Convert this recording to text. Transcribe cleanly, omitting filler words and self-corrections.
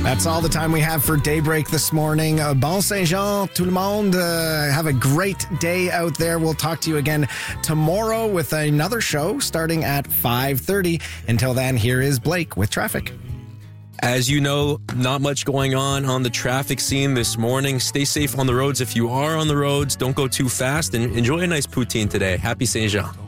That's all the time we have for Daybreak this morning. Bon Saint-Jean, tout le monde. Have a great day out there. We'll talk to you again tomorrow with another show starting at 5:30. Until then, here is Blake with traffic. As you know, not much going on the traffic scene this morning. Stay safe on the roads if you are on the roads. Don't go too fast and enjoy a nice poutine today. Happy Saint-Jean.